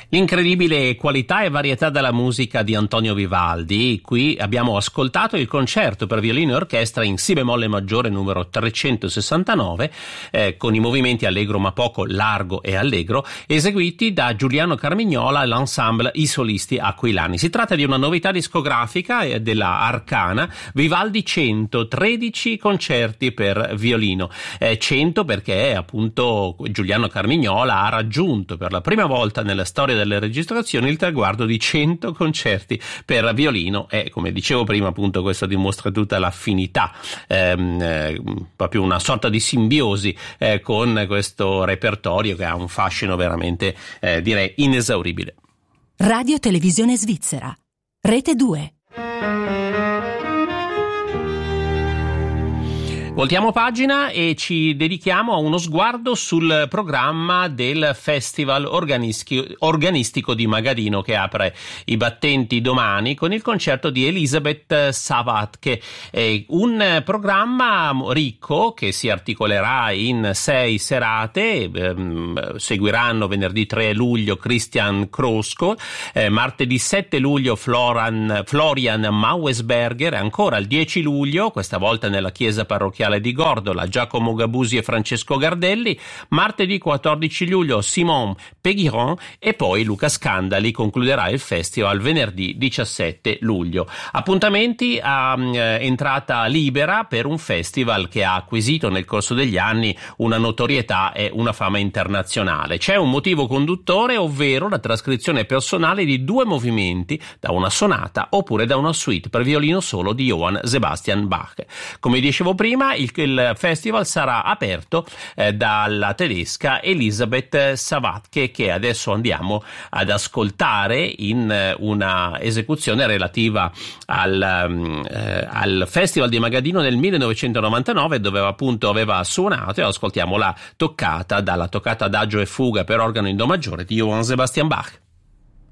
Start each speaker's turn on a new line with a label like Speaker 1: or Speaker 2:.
Speaker 1: L'incredibile qualità e varietà della musica di Antonio Vivaldi. Qui abbiamo ascoltato il concerto per violino e orchestra in Si bemolle maggiore numero 369 con i movimenti allegro ma poco, largo e allegro, eseguiti da Giuliano Carmignola e l'ensemble I Solisti Aquilani. Si tratta di una novità discografica della Arcana, Vivaldi 113 concerti per violino. 100 perché appunto Giuliano Carmignola ha raggiunto per la prima volta nella storia delle registrazioni il traguardo di 100 concerti per violino, e come dicevo prima appunto questo dimostra tutta l'affinità, proprio una sorta di simbiosi con questo repertorio che ha un fascino veramente direi inesauribile.
Speaker 2: Radio Televisione Svizzera, Rete 2.
Speaker 1: Voltiamo pagina e ci dedichiamo a uno sguardo sul programma del Festival Organistico di Magadino, che apre i battenti domani con il concerto di Elisabeth Savatke, un programma ricco che si articolerà in 6 serate. Seguiranno venerdì 3 luglio Christian Krosko, martedì 7 luglio Florian Mauesberger, ancora il 10 luglio, questa volta nella chiesa parrocchiale di Gordola, Giacomo Gabusi e Francesco Gardelli, martedì 14 luglio Simon Peguiron e poi Luca Scandali concluderà il festival venerdì 17 luglio. Appuntamenti a entrata libera per un festival che ha acquisito nel corso degli anni una notorietà e una fama internazionale. C'è un motivo conduttore, ovvero la trascrizione personale di 2 movimenti da una sonata oppure da una suite per violino solo di Johann Sebastian Bach. Come dicevo prima, il festival sarà aperto dalla tedesca Elisabeth Savatke, che adesso andiamo ad ascoltare in una esecuzione relativa al Festival di Magadino nel 1999, dove appunto aveva suonato, e ascoltiamo la toccata dalla toccata adagio e fuga per organo in do maggiore di Johann Sebastian Bach.